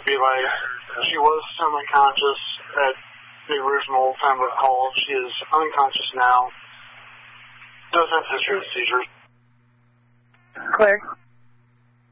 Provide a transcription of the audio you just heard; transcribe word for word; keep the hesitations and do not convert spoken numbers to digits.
be like, she was semi-conscious at the original time of the call. She is unconscious now. Does have history of seizures. Claire?